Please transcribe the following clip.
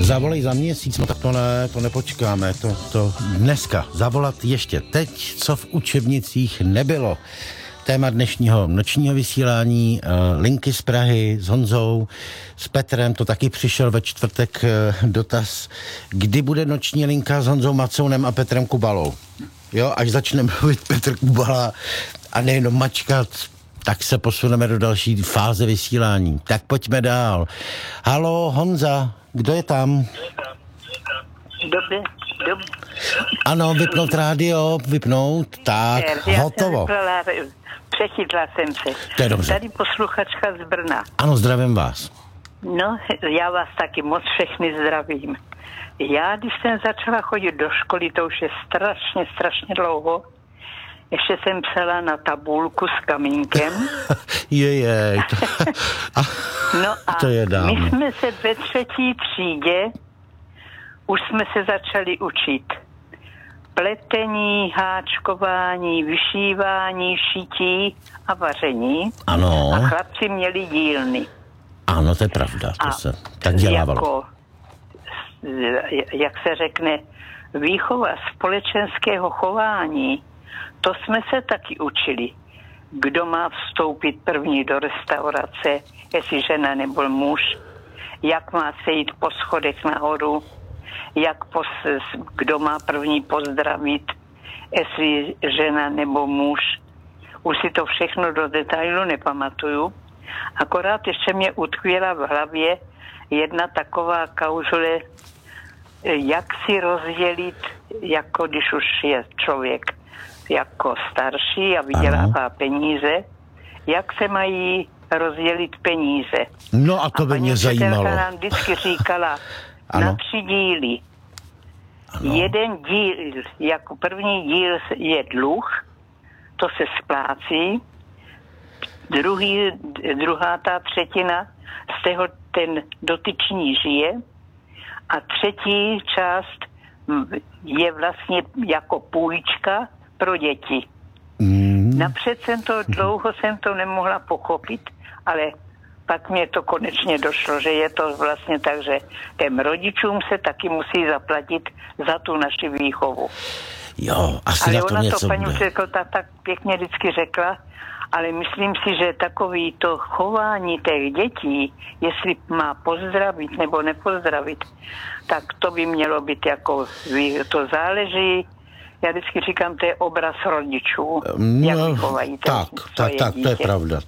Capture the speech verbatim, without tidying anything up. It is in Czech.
Zavolej za měsíc, no tak to ne, to nepočkáme, to, to dneska, zavolat ještě teď, co v učebnicích nebylo. Téma dnešního nočního vysílání, linky z Prahy s Honzou, s Petrem, to taky přišel ve čtvrtek dotaz, kdy bude noční linka s Honzou Macounem a Petrem Kubalou. Jo, až začne mluvit Petr Kubala a nejenom mačkat, tak se posuneme do další fáze vysílání. Tak pojďme dál. Haló, Honza, kdo je tam? Dobře, dobře. Ano, vypnout rádio, vypnout, tak, Já hotovo. Jsem přechytla jsem se. To je dobře. Tady posluchačka z Brna. Ano, zdravím vás. No, já vás taky moc všechny zdravím. Já, když jsem začala chodit do školy, to už je strašně, strašně dlouho, ještě jsem psala na tabulku s kamínkem. Jejej. To, a, no a to je dávno. my jsme se ve třetí třídě, už jsme se začali učit. Pletení, háčkování, vyšívání, šití a vaření. Ano. A chlapci měli dílny. Ano, to je pravda, to a se tak dělávalo. Jako, jak se řekne, výchova společenského chování, to jsme se taky učili. Kdo má vstoupit první do restaurace, jestli žena nebo muž, jak má se jít po schodech nahoru, jak pos, kdo má první pozdravit, jestli žena nebo muž. Už si to všechno do detailu nepamatuju. Akorát ještě mě utkvěla v hlavě jedna taková kauzule, jak si rozdělit, jako když už je člověk jako starší a vydělává ano. peníze, jak se mají rozdělit peníze. No a to by a mě zajímalo. A nám vždycky říkala ano. na tři díly. Ano. Jeden díl, jako první díl je dluh, to se splácí, druhý, druhá ta třetina, z toho ten dotyčný žije a třetí část je vlastně jako půjčka pro děti. Mm. Napřed jsem to, dlouho jsem to nemohla pochopit, ale pak mě to konečně došlo, že je to vlastně tak, že těm rodičům se taky musí zaplatit za tu naši výchovu. Jo, asi ale na to ona něco to paní bude. učitelka tak pěkně vždycky řekla, ale myslím si, že takový to chování těch dětí, jestli má pozdravit nebo nepozdravit, tak to by mělo být jako, to záleží, já vždycky říkám, to je obraz rodičů, No, jak vychovají. tak, tak, tak, to je pravda.